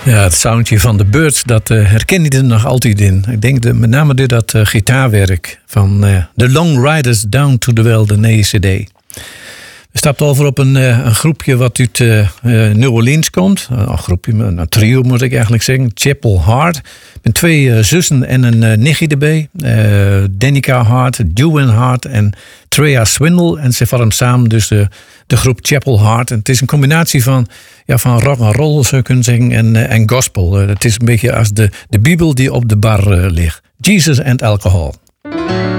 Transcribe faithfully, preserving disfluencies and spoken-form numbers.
Ja, het soundje van de Byrds, dat uh, herken je er nog altijd in. Ik denk de, met name door dat uh, gitaarwerk van uh, The Long Riders Down to the Well, de nieuwe C D. We stapten over op een, uh, een groepje wat uit uh, uh, New Orleans komt. Uh, een groepje, een trio moet ik eigenlijk zeggen. Chapel Hart. Met twee uh, zussen en een uh, nichtje erbij. Uh, Danica Hart, Dewin Hart en Trea Swindle. En ze vormen samen dus de, de groep Chapel Hart. En het is een combinatie van, ja, van rock en roll, zou je kunnen zeggen, en, uh, en gospel. Uh, het is een beetje als de, de Bijbel die op de bar uh, ligt. Jesus and Alcohol.